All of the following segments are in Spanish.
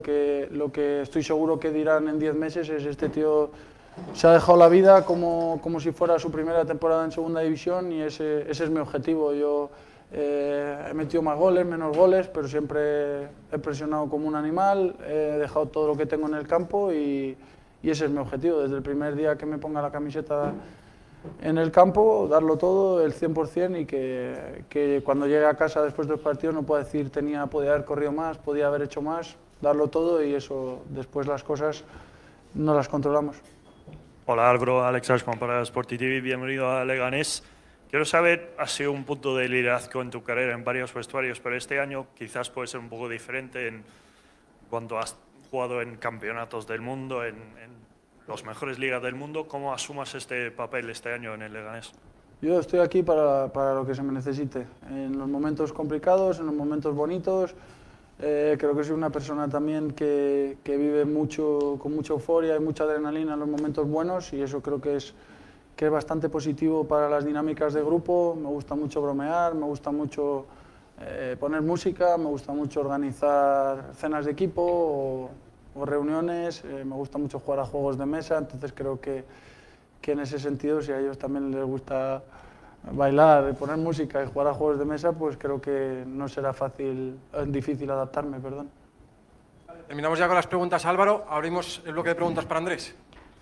Lo que estoy seguro que dirán en 10 meses es: este tío se ha dejado la vida como si fuera su primera temporada en segunda división, y ese es mi objetivo. Yo he metido más goles, menos goles, pero siempre he presionado como un animal, he dejado todo lo que tengo en el campo y ese es mi objetivo. Desde el primer día que me ponga la camiseta en el campo, darlo todo, el 100%, y que cuando llegue a casa después del partido no pueda decir podía haber corrido más, podía haber hecho más, darlo todo, y eso después las cosas no las controlamos. Hola Álvaro, Alex Ascon para Sporty TV, bienvenido a Leganés. Quiero saber, ha sido un punto de liderazgo en tu carrera en varios vestuarios, pero este año quizás puede ser un poco diferente en cuanto has jugado en campeonatos del mundo, en las mejores ligas del mundo. ¿Cómo asumas este papel este año en el Leganés? Yo estoy aquí para lo que se me necesite, en los momentos complicados, en los momentos bonitos. Creo que soy una persona también que vive mucho, con mucha euforia y mucha adrenalina en los momentos buenos, y eso creo que es bastante positivo para las dinámicas de grupo. Me gusta mucho bromear, me gusta mucho poner música, me gusta mucho organizar cenas de equipo o reuniones, me gusta mucho jugar a juegos de mesa. Entonces creo que en ese sentido, si a ellos también les gusta bailar, poner música y jugar a juegos de mesa, pues creo que no será difícil adaptarme, perdón. Terminamos ya con las preguntas, Álvaro. Abrimos el bloque de preguntas para Andrés.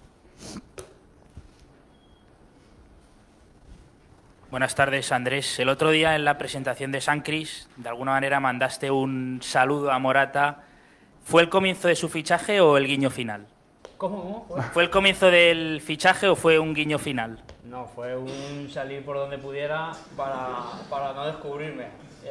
Buenas tardes, Andrés. El otro día en la presentación de San Cris, de alguna manera mandaste un saludo a Morata. ¿Fue el comienzo de su fichaje o el guiño final? ¿Cómo? ¿Fue el comienzo del fichaje o fue un guiño final? No, fue un salir por donde pudiera para no descubrirme.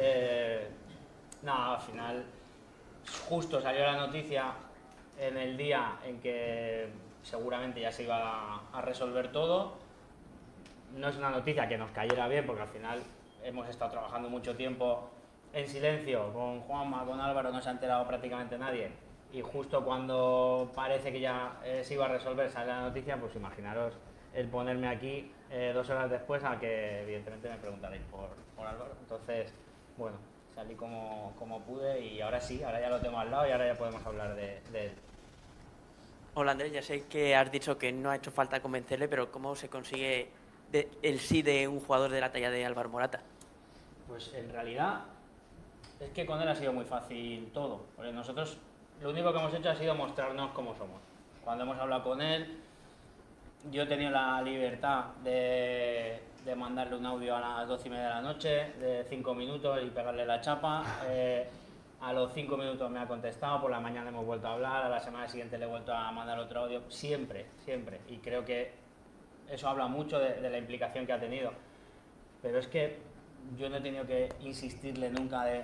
Nada, al final justo salió la noticia en el día en que seguramente ya se iba a resolver todo. No es una noticia que nos cayera bien, porque al final hemos estado trabajando mucho tiempo en silencio con Juanma, con Álvaro, no se ha enterado prácticamente nadie. Y justo cuando parece que ya se iba a resolver, sale la noticia, pues imaginaros el ponerme aquí 2 horas después a que evidentemente me preguntaréis por Álvaro. Entonces, bueno, salí como pude, y ahora sí, ahora ya lo tengo al lado y ahora ya podemos hablar de él. Hola Andrés, ya sé que has dicho que no ha hecho falta convencerle, pero ¿cómo se consigue el sí de un jugador de la talla de Álvaro Morata? Pues en realidad es que con él ha sido muy fácil todo, porque nosotros lo único que hemos hecho ha sido mostrarnos cómo somos. Cuando hemos hablado con él, yo he tenido la libertad de mandarle un audio a las 12:30 de la noche, de 5 minutos, y pegarle la chapa. A los 5 minutos me ha contestado, por la mañana hemos vuelto a hablar, a la semana siguiente le he vuelto a mandar otro audio, siempre. Y creo que eso habla mucho de la implicación que ha tenido. Pero es que yo no he tenido que insistirle nunca de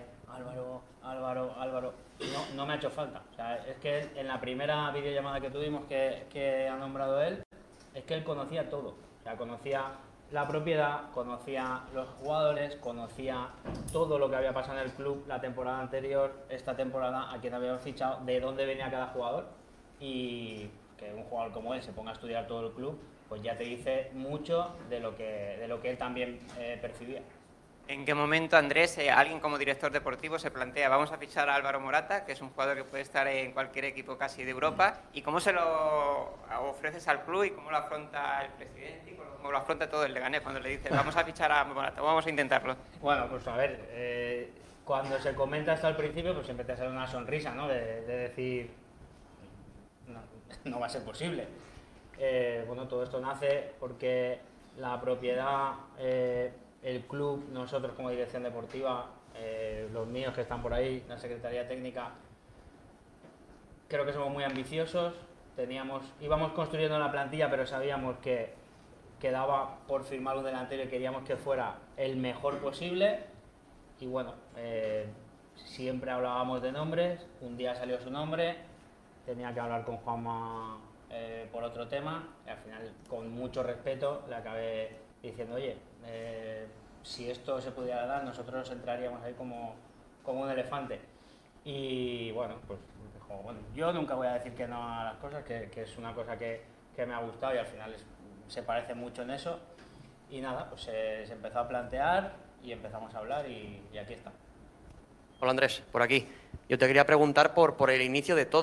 Álvaro. No me ha hecho falta. O sea, es que en la primera videollamada que tuvimos que ha nombrado él, es que él conocía todo. O sea, conocía la propiedad, conocía los jugadores, conocía todo lo que había pasado en el club la temporada anterior, esta temporada, a quién habíamos fichado, de dónde venía cada jugador, y que un jugador como él se ponga a estudiar todo el club, pues ya te dice mucho de lo que él también percibía. ¿En qué momento, Andrés, alguien como director deportivo se plantea vamos a fichar a Álvaro Morata, que es un jugador que puede estar en cualquier equipo casi de Europa, y cómo se lo ofreces al club y cómo lo afronta el presidente y cómo lo afronta todo el Leganés cuando le dice vamos a fichar a Morata, vamos a intentarlo? Bueno, pues a ver, cuando se comenta esto al principio, pues siempre te sale una sonrisa, ¿no? De decir, no va a ser posible. Bueno, todo esto nace porque la propiedad, el club, nosotros como dirección deportiva, los míos que están por ahí, la Secretaría Técnica, creo que somos muy ambiciosos. Íbamos construyendo la plantilla, pero sabíamos que quedaba por firmar un delantero y queríamos que fuera el mejor posible. Y bueno, siempre hablábamos de nombres. Un día salió su nombre, tenía que hablar con Juanma por otro tema, y al final, con mucho respeto, le acabé diciendo, oye, si esto se pudiera dar, nosotros entraríamos ahí como un elefante. Y bueno, pues dijo, bueno, yo nunca voy a decir que no a las cosas, que es una cosa que me ha gustado, y al final se parece mucho en eso. Y nada, pues se empezó a plantear y empezamos a hablar, y aquí está. Hola Andrés, por aquí. Yo te quería preguntar por el inicio de todo.